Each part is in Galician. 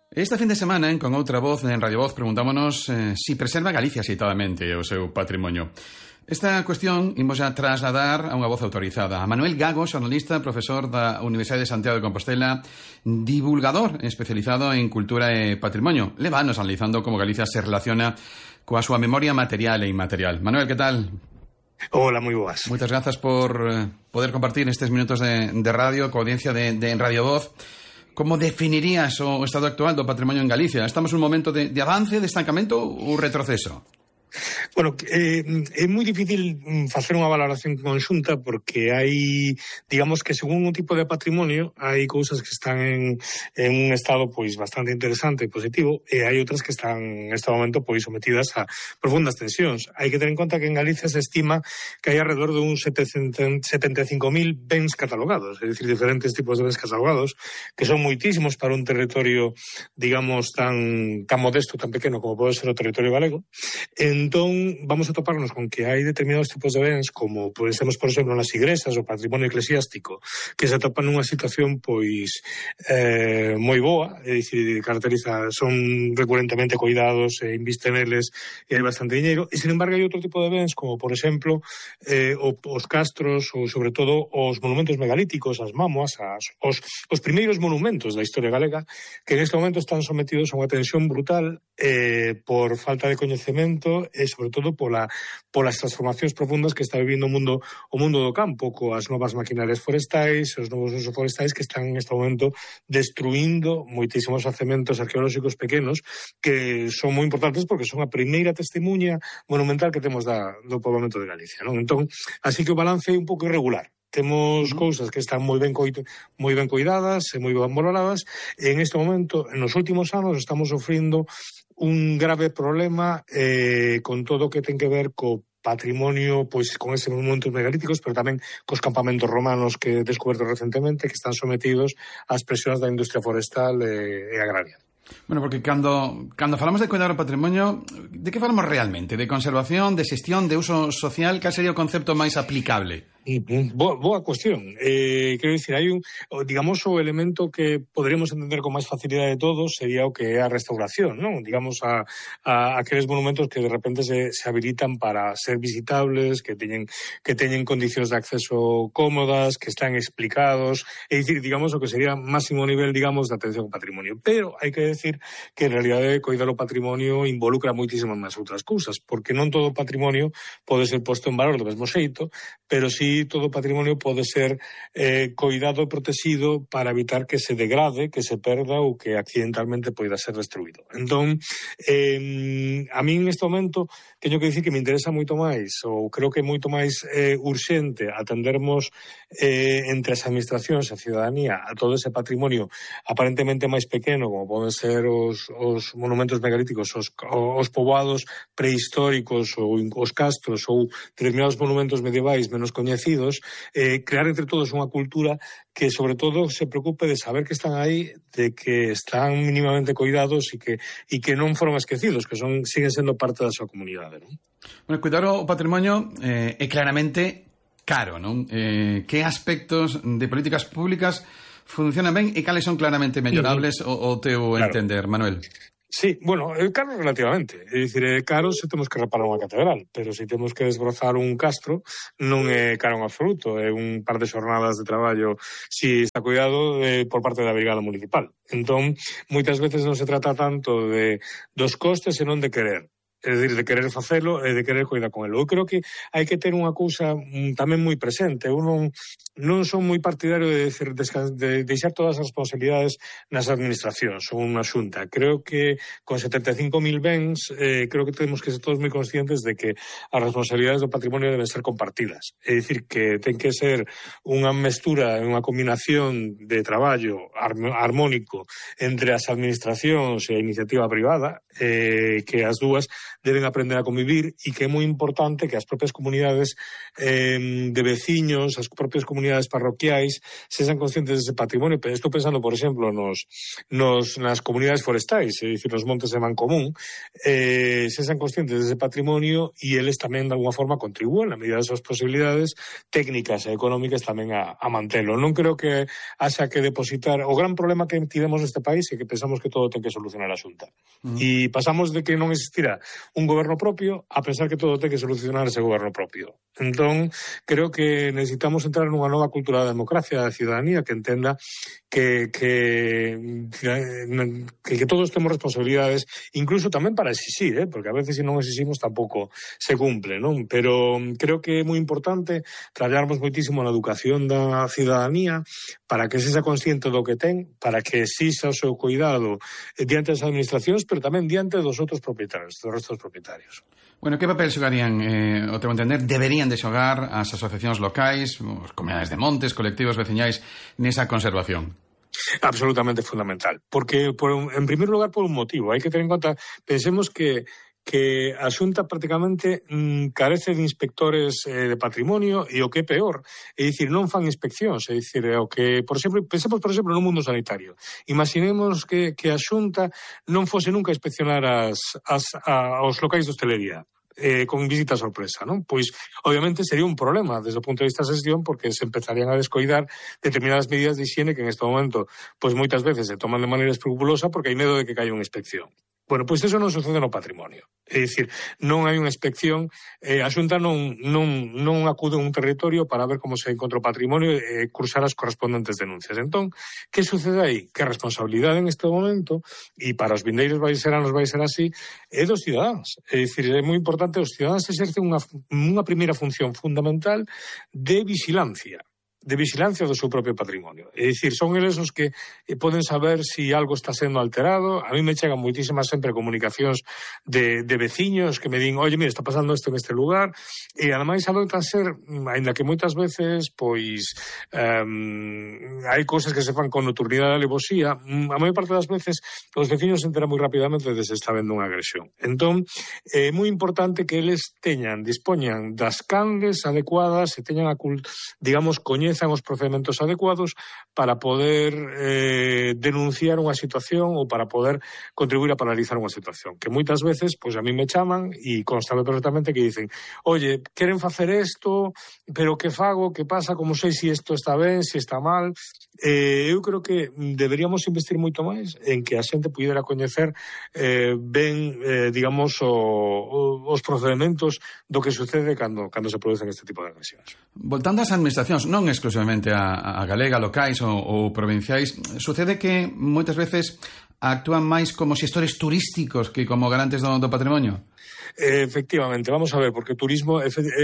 Esta fin de semana, con outra voz en Radio Voz, preguntámonos si preserva Galicia xeitadamente o seu patrimonio. Esta cuestión imos a trasladar a unha voz autorizada. A Manuel Gago, xornalista, profesor da Universidade de Santiago de Compostela, divulgador especializado en cultura e patrimonio. Leva anos analizando como Galicia se relaciona coa súa memoria material e inmaterial. Manuel, que tal? Hola, moi boas. Moitas grazas por poder compartir estes minutos de radio coa audiencia de Radio Voz. Como definirías o estado actual do patrimonio en Galicia? Estamos nun momento de avance, de estancamento ou retroceso? Bueno, é moi difícil facer unha valoración conxunta porque hai, digamos que según un tipo de patrimonio, hai cousas que están en un estado pois bastante interesante e positivo e hai outras que están neste momento pois sometidas a profundas tensións. Hai que ter en conta que en Galicia se estima que hai alrededor de uns 75.000 bens catalogados, é dicir, diferentes tipos de bens catalogados, que son moitísimos para un territorio, digamos, tan modesto, tan pequeno como pode ser o territorio galego. Entón, vamos a toparnos con que hai determinados tipos de bens, como pensemos, por exemplo, nas igrexas, o patrimonio eclesiástico, que se atopan nunha situación, pois, moi boa, é dicir, son recurentemente cuidados, invisten neles, e hai bastante diñeiro, e, sin embargo, hai outro tipo de bens, como, por exemplo, os castros, ou, sobre todo, os monumentos megalíticos, as mámoas, os primeiros monumentos da historia galega, que neste momento están sometidos a unha tensión brutal por falta de coñecemento e, sobre todo, polas transformacións profundas que está vivindo o mundo do campo, coas novas maquinarias forestais, os novos usos forestais que están neste momento destruindo moitísimos yacementos arqueolóxicos pequenos que son moi importantes porque son a primeira testemunha monumental que temos do poboamento de Galicia, non? Entón, así que o balance é un pouco irregular. Temos cousas que están moi ben cuidadas e moi ben valoradas e en este momento, nos últimos anos, estamos sofrindo un grave problema con todo o que ten que ver co patrimonio, pois con eses monumentos megalíticos, pero tamén cos campamentos romanos que he descoberto recentemente, que están sometidos ás presións da industria forestal e agraria. Bueno, porque cando falamos de cuidar o patrimonio, de que falamos realmente? De conservación, de xestión, de uso social? Cal sería o concepto máis aplicable? Boa cuestión. Quero dicir, hai digamos, o elemento que poderíamos entender con máis facilidade de todos sería o que é a restauración, non? Digamos, a aqueles monumentos que de repente se habilitan para ser visitables, que teñen condicións de acceso cómodas, que están explicados, é dicir, digamos, o que sería máximo nivel, digamos, de atención ao patrimonio. Pero hai que decir que, en realidade, coidar o patrimonio involucra moitísimas máis outras cousas, porque non todo o patrimonio pode ser posto en valor do mesmo xeito, pero sí todo o patrimonio pode ser coidado e protegido para evitar que se degrade, que se perda ou que accidentalmente poida ser destruído. Entón, a mí neste momento teño que dicir que me interesa moito máis, ou creo que é moito máis urxente atendermos entre as administracións e a ciudadanía a todo ese patrimonio aparentemente máis pequeno, como poden ser os monumentos megalíticos, os poboados prehistóricos ou os castros ou determinados monumentos medievais menos coñecidos, crear entre todos unha cultura que, sobre todo, se preocupe de saber que están aí, de que están mínimamente coidados e que non foron esquecidos, que siguen sendo parte da súa comunidade, non? Bueno, cuidar o patrimonio é claramente caro, non? Que aspectos de políticas públicas funcionan ben e cales son claramente mellorables o teu entender, Manuel? Sí, bueno, é caro relativamente. É dicir, é caro se temos que reparar unha catedral, pero se temos que desbrozar un castro non é caro en absoluto, é un par de xornadas de traballo si está cuidado por parte da Brigada Municipal. Entón, moitas veces non se trata tanto dos costes e non de querer. É dicir, de querer facelo e de querer coidar con ele. Eu creo que hai que ter unha cousa tamén moi presente. Eu non son moi partidario de deixar todas as responsabilidades nas administracións ou unha xunta. Creo que con 75.000 bens creo que temos que ser todos moi conscientes de que as responsabilidades do patrimonio deben ser compartidas. É dicir, que ten que ser unha mestura, unha combinación de traballo armónico entre as administracións e a iniciativa privada, que as dúas deben aprender a convivir e que é moi importante que as propias comunidades de veciños, as propias comunidades parroquiais sexan conscientes dese patrimonio. Estou pensando, por exemplo, nas comunidades forestais, é dicir, nos montes de Mancomún, sexan conscientes dese patrimonio e eles tamén de alguna forma contribúen na medida das súas posibilidades técnicas e económicas tamén a mantelo. Non creo que haxa que depositar. O gran problema que tivemos neste país é que pensamos que todo ten que solucionar a Xunta. E pasamos de que non existira un goberno propio a pensar que todo ten que solucionar ese goberno propio. Entón, creo que necesitamos entrar nunha nova cultura da democracia, da ciudadanía, que entenda que todos temos responsabilidades, incluso tamén para exixir, porque a veces se non exiximos tampouco se cumple, non? Pero creo que é moi importante traballarmos moitísimo na educación da ciudadanía para que se sexa consciente do que ten, para que exixa o seu cuidado diante das administracións, pero tamén diante dos outros propietarios, dos restos propietarios. Bueno, que papel xogarían, o teu entender, deberían de xogar as asociacións locais, os comunidades de montes, colectivos veciñais, nesa conservación? Absolutamente fundamental, porque en primer lugar por un motivo, hai que ter en conta, pensemos que a Xunta prácticamente carece de inspectores de patrimonio e o que é peor, é dicir, non fan inspeccións, é dicir, o que, por exemplo, pensemos, por exemplo, no mundo sanitario. Imaginemos que a Xunta non fose nunca a inspeccionar aos locais de hostelería. Con visita sorpresa, non? Pois, obviamente, sería un problema desde o punto de vista da xestión porque se empezarían a descoidar determinadas medidas de higiene que en este momento, pois moitas veces se toman de maneira escrupulosa porque hai medo de que caia unha inspección. Bueno, pois eso non sucede no patrimonio. É dicir, non hai unha inspección, a Xunta non acude a un territorio para ver como se encontra o patrimonio e cursar as correspondentes denuncias. Entón, que sucede aí? Que a responsabilidade en este momento, e para os vindeiros vai ser así, é dos cidadáns. É dicir, é moi importante, os cidadáns exercen unha primeira función fundamental de vigilancia do seu propio patrimonio. É dicir, son eles os que poden saber se algo está sendo alterado. A mí me chegan moitísimas sempre comunicacións de veciños que me din, oye, mira, está pasando isto neste lugar, e ademais adoitan ser, aínda que moitas veces, pois, hai cousas que se fan con nocturnidade e alevosía, a maior parte das veces os veciños se enteran moi rapidamente de se está vendo unha agresión. Entón, é moi importante que eles dispoñan das canles adecuadas e teñan digamos, coñezan os procedementos adecuados para poder denunciar unha situación ou para poder contribuir a paralizar unha situación. Que moitas veces, pois a mí me chaman e constame perfectamente que dicen, oye, queren facer isto, pero que fago, que pasa, como sei se isto está ben, se está mal. Eu creo que deberíamos investir moito máis en que a xente pudera coñecer ben, digamos, os procedementos do que sucede cando se producen este tipo de agresións. Voltando ás administracións, non exclusivamente a galega, locais ou provinciais, sucede que moitas veces actúan máis como xestores turísticos que como garantes do patrimonio? Efectivamente, vamos a ver, porque o turismo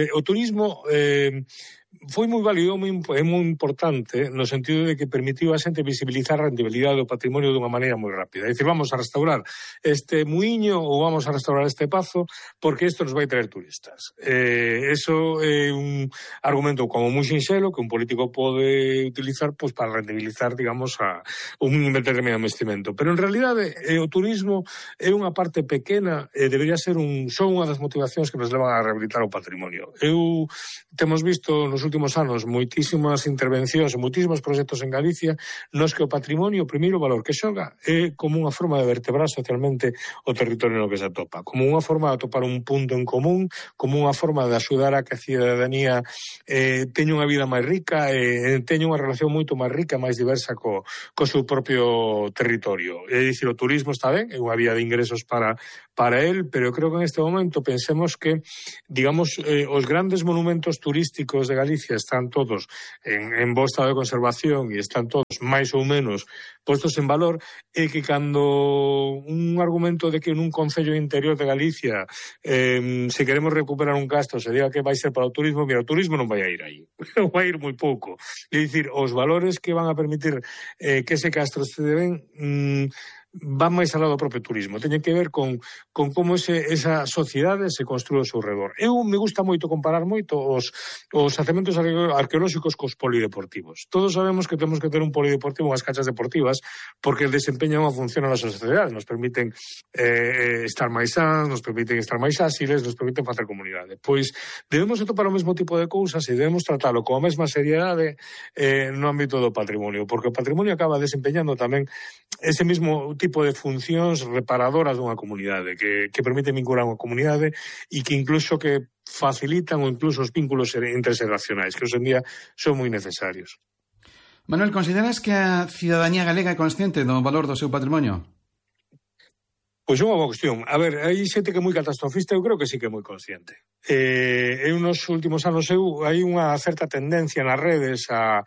foi moi válido e moi importante no sentido de que permitiu a xente visibilizar a rentabilidade do patrimonio dunha maneira moi rápida. É dicir, vamos a restaurar este muiño ou vamos a restaurar este pazo porque isto nos vai traer turistas. Eso é un argumento como moi sinxelo que un político pode utilizar pois para rentabilizar, digamos, a un determinado investimento. Pero en realidade o turismo é unha parte pequena e debería ser son unha das motivacións que nos levan a rehabilitar o patrimonio. Temos visto nos últimos anos moitísimas intervencións e moitísimos proxectos en Galicia nos que o patrimonio, o primeiro valor que xoga é como unha forma de vertebrar socialmente o territorio no que se atopa, como unha forma de atopar un punto en común, como unha forma de axudar a que a cidadanía teña unha vida máis rica e teña unha relación moito máis rica, máis diversa co seu propio territorio. É dicir, o turismo está ben, é unha vía de ingresos para él, pero creo que en este momento pensemos que, digamos, os grandes monumentos turísticos de Galicia están todos en bo estado de conservación e están todos máis ou menos postos en valor, e que cando un argumento de que nun concello interior de Galicia se queremos recuperar un gasto se diga que vai ser para o turismo, mira, o turismo non vai a ir aí, vai a ir moi pouco. É dicir, os valores que van a permitir que ese castro se den van máis alá do propio turismo, teñen que ver con como esa sociedade se construe ao seu redor. Eu me gusta moito comparar moito os xacementos arqueolóxicos cos polideportivos. Todos sabemos que temos que ter un polideportivo, unhas canchas deportivas, porque desempeñan unha función na nosa sociedade, nos permiten estar máis sans, nos permiten estar máis áxiles, nos permiten facer comunidade. Pois debemos atopar o mesmo tipo de cousas e debemos tratalo con a mesma seriedade no ámbito do patrimonio, porque o patrimonio acaba desempeñando tamén ese mesmo tipo de funcións reparadoras dunha comunidade, que permiten vincular unha comunidade e que incluso que facilitan ou incluso os vínculos interxeracionais, que hoxe en día son moi necesarios. Manuel, consideras que a cidadanía galega é consciente do valor do seu patrimonio? Pois é unha boa cuestión. A ver, hai xente que é moi catastrofista, eu creo que sí que é moi consciente. Eu nos últimos anos hai unha certa tendencia nas redes a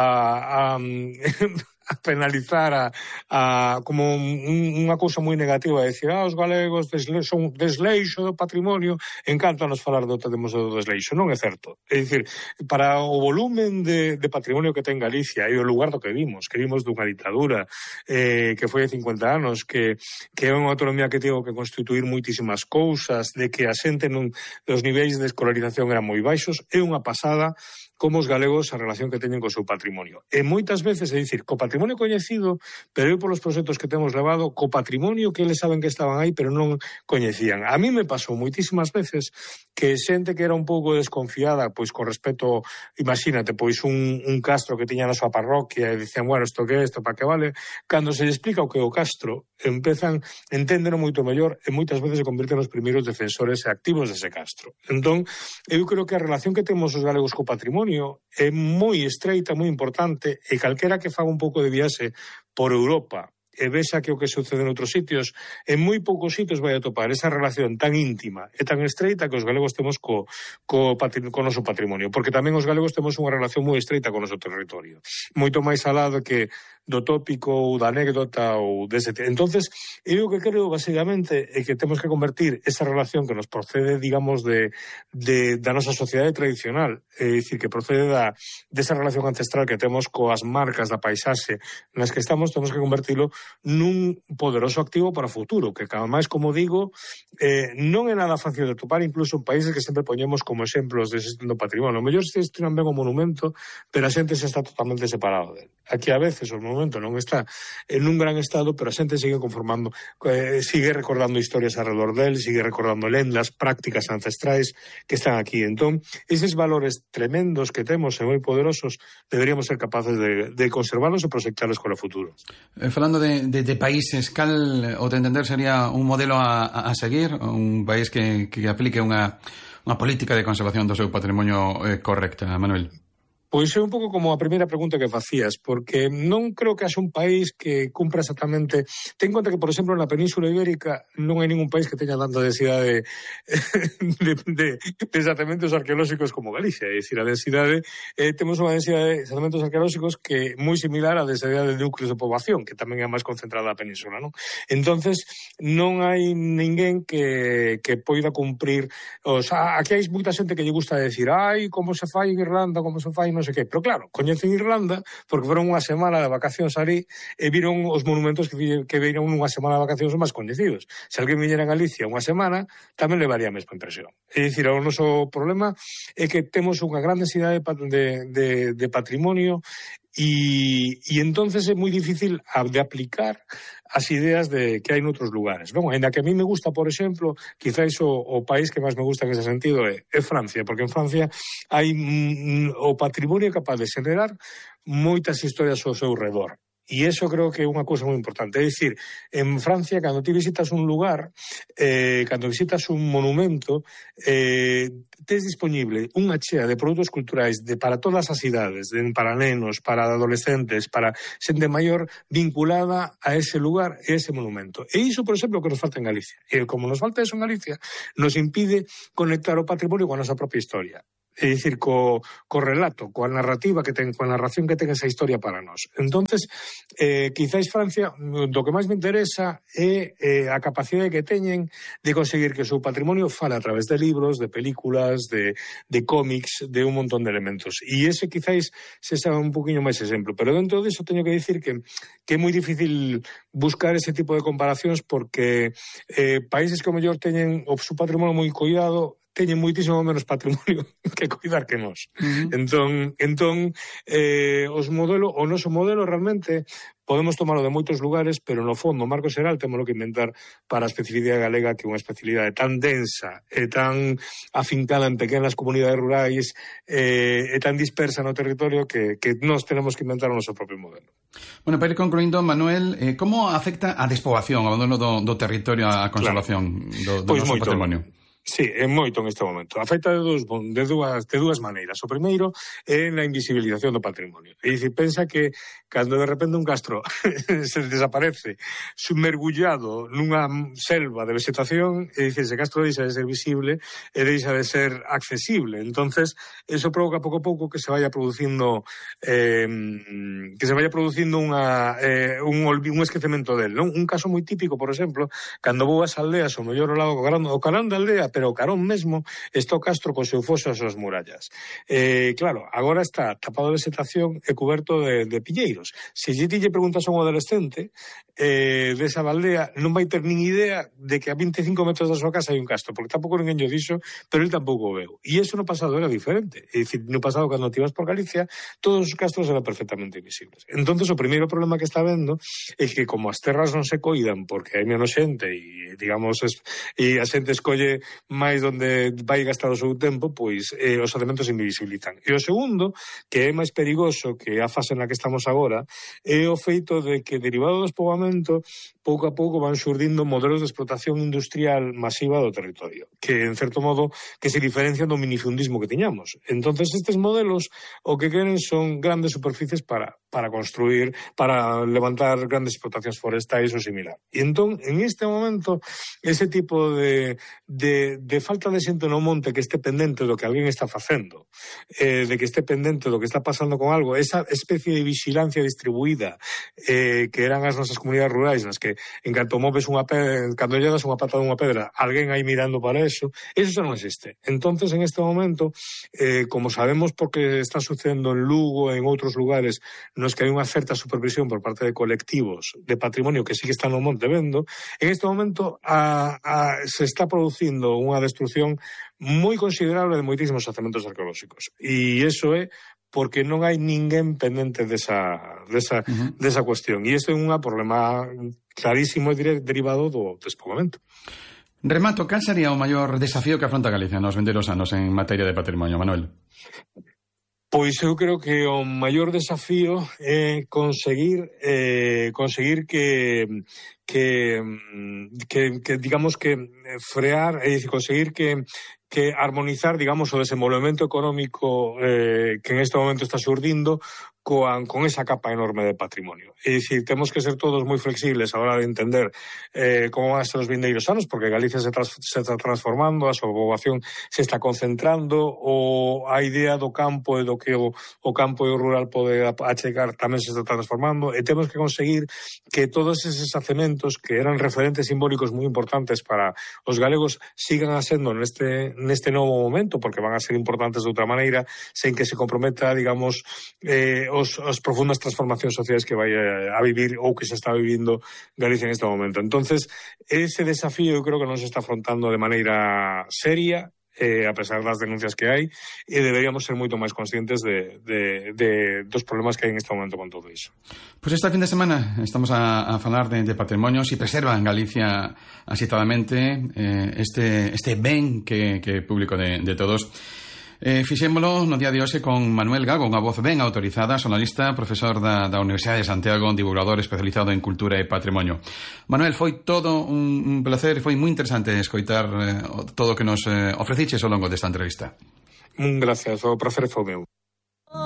penalizar como unha cousa moi negativa, a decir, os galegos son desleixo do patrimonio, encántanos falar do desleixo. Non é certo. É dicir, para o volumen de patrimonio que ten Galicia e o lugar do que vimos dunha ditadura que foi de 50 anos, que é unha autonomía que tivo que constituir moitísimas cousas, de que a xente os niveis de escolarización eran moi baixos, é unha pasada como os galegos a relación que teñen co seu patrimonio. E moitas veces, é dicir, co patrimonio coñecido, pero eu polos proxectos que temos levado, co patrimonio que eles saben que estaban aí, pero non coñecían. A mí me pasou moitísimas veces que xente que era un pouco desconfiada, pois con respecto, imagínate, pois un castro que tiña na súa parroquia, e dicían, bueno, isto que é, isto para que vale, cando se explica o que é o castro, enténdeno moito mellor e moitas veces se convirten nos primeiros defensores e activos dese castro. Entón, eu creo que a relación que temos os galegos co patrimonio é moi estreita, moi importante, e calquera que faga un pouco de viaxe por Europa e vexa que o que sucede en outros sitios, en moi poucos sitios vai atopar esa relación tan íntima e tan estreita que os galegos temos co noso patrimonio, porque tamén os galegos temos unha relación moi estreita co noso territorio, moito máis alá do tópico ou da anécdota ou dese. Entonces, eu o que creo basicamente é que temos que convertir esa relación que nos procede, digamos, da nosa sociedade tradicional, é dicir, que procede desa relación ancestral que temos coas marcas da paisaxe nas que estamos, temos que convertilo nun poderoso activo para o futuro, que cada máis, como digo, non é nada fácil de topar, incluso en países que sempre poñemos como exemplos de xestión do patrimonio. O mellor se estiran ben o monumento, pero a xente se está totalmente separado dele. Aquí a veces o monumento non está en un gran estado, pero a xente sigue conformando, sigue recordando historias alrededor del, sigue recordando lendas, prácticas ancestrais que están aquí. Entón, eses valores tremendos que temos e moi poderosos, deberíamos ser capaces de conservarlos e proxectarlos con o futuro. Falando de países, cal o de entender sería un modelo a seguir, un país que aplique unha política de conservación do seu patrimonio correcta, Manuel? Pois é un pouco como a primeira pregunta que facías, porque non creo que haxa un país que cumpra exactamente... Ten en conta que, por exemplo, na Península Ibérica non hai ningún país que teña tanta densidade de xacementos arqueolóxicos como Galicia. É dicir, a densidade... temos unha densidade de xacementos arqueolóxicos que é moi similar á densidade de núcleos de poboación, que tamén é máis concentrada na Península, non? Entonces, non hai ninguén que poida cumprir... aquí hai moita xente que lle gusta decir como se fai en Irlanda, como se fai non sei que, pero claro, coñecen Irlanda porque foron unha semana de vacacións ali e viron os monumentos que viron unha semana de vacacións máis coñecidos. Se alguén viñera a Galicia unha semana, tamén levaría a mesma impresión. É dicir, o noso problema é que temos unha gran densidade de patrimonio e entonces é moi difícil de aplicar as ideas que hai noutros lugares, non? Ainda que a mí me gusta, por exemplo, quizáis o país que máis me gusta en ese sentido é Francia, porque en Francia hai o patrimonio capaz de xenerar moitas historias ao seu redor. E iso creo que é unha cousa moi importante. É dicir, en Francia, cando ti visitas un lugar, cando visitas un monumento, tes disponible unha chea de produtos culturais para todas as idades, para nenos, para adolescentes, para xente maior, vinculada a ese lugar e a ese monumento. E iso, por exemplo, que nos falta en Galicia. E como nos falta eso en Galicia, nos impide conectar o patrimonio con a nosa propia historia. é dicir, co relato, coa narrativa que ten, coa narración que ten esa historia para nós. Entonces, quizáis Francia, do que máis me interesa é a capacidade que teñen de conseguir que o seu patrimonio fale a través de libros, de películas, de cómics, de un montón de elementos. E ese quizáis se sabe un poquinho máis exemplo. Pero dentro diso teño que dicir que é moi difícil buscar ese tipo de comparacións porque países que ao mellor teñen o seu patrimonio moi cuidado teñen moitísimo menos patrimonio que cuidar que nós. Entón, o noso modelo realmente podemos tomarlo de moitos lugares, pero no fondo, o marco xeral temos que inventar para a especificidade galega, que é unha especialidade tan densa e tan afincada en pequenas comunidades rurais e tan dispersa no territorio que nós tenemos que inventar o noso propio modelo. Bueno, para ir concluindo, Manuel, como afecta a despoboación, o abandono do territorio, a conservación do noso patrimonio? Sí, é moito en este momento. Afecta de dúas maneiras. O primeiro é na invisibilización do patrimonio. É dicir, pensa que cando de repente un castro se desaparece submergullado nunha selva de vegetación, é dicir, ese castro deixa de ser visible e deixa de ser accesible. Entonces, eso provoca pouco a pouco que se vaya producindo un esquecemento del, non? Un caso moi típico, por exemplo, cando vou ás aldeas, o mellor ao lado o carón da aldea, pero o carón mesmo está o castro co seu foso e as súas murallas. Claro, agora está tapado de vegetación e coberto de pilleeiros. Se lle preguntas a un adolescente desa aldea, non vai ter nin idea de que a 25 metros da súa casa hai un castro, porque tampouco ninguén lle dixo, pero ele tampouco o veu. E iso no pasado era diferente. É dicir, no pasado, cando te ibas por Galicia, todos os castros eran perfectamente invisibles. Entonces, o primeiro problema que está vendo é que, como as terras non se coidan porque hai menos xente e, digamos, e a xente escolle máis onde vai gastar o seu tempo, pois os elementos se invisibilizan. E o segundo, que é máis perigoso que a fase na que estamos agora, é o feito de que, derivado do despoboamento, pouco a pouco van surdindo modelos de explotación industrial masiva do territorio, que, en certo modo, que se diferencian do minifundismo que tiñamos. Entonces, estes modelos o que queren son grandes superficies para construir, para levantar grandes explotacións forestais ou similar. E entón, en este momento, ese tipo de falta de xente no monte que este pendente do que alguén está facendo, de que este pendente do que está pasando con algo, esa especie de vigilancia distribuída que eran as nosas comunidades rurais, nas que en canto moves unha pedra, cando lle das unha patada dunha pedra, alguén aí mirando para eso xa non existe. Entonces, en este momento, como sabemos porque está sucedendo en Lugo e en outros lugares nos que hai unha certa supervisión por parte de colectivos de patrimonio que sí que están no monte vendo, en este momento se está producindo unha destrucción moi considerable de moitísimos xacementos arqueolóxicos. E iso é porque non hai ninguén pendente desa cuestión. E isto é un problema clarísimo e derivado do despoboamento. Remato, cal sería o maior desafío que afronta Galicia nos vindeiros anos en materia de patrimonio, Manuel? Pois eu creo que o maior desafío é conseguir que digamos que frear, é dicir, conseguir que armonizar, digamos, o desenvolvemento económico que en este momento está surdindo con esa capa enorme de patrimonio. É dicir, temos que ser todos moi flexibles a hora de entender como van a ser os vindeiros anos, porque Galicia se está transformando, a súa poboación se está concentrando, a idea do campo e do que o campo e o rural pode achegar tamén se está transformando, e temos que conseguir que todos eses xacementos que eran referentes simbólicos moi importantes para os galegos sigan a sendo neste novo momento, porque van a ser importantes de outra maneira, sen que se comprometa, digamos, as profundas transformacións sociais que vai a vivir ou que se está vivindo Galicia en este momento. Entonces, ese desafío eu creo que non se está afrontando de maneira seria, a pesar das denuncias que hai, e deberíamos ser moito máis conscientes dos problemas que hai en este momento con todo iso. Pois este fin de semana estamos a falar de patrimonio, si preserva en Galicia asitadamente este ben que é público de todos. Fixémolo no día de hoxe con Manuel Gago, unha voz ben autorizada, xornalista, profesor da Universidade de Santiago, divulgador especializado en cultura e patrimonio. Manuel, foi todo un placer, foi moi interesante escoitar todo o que nos ofreciches ao longo desta entrevista. Gracias, o placer foi meu.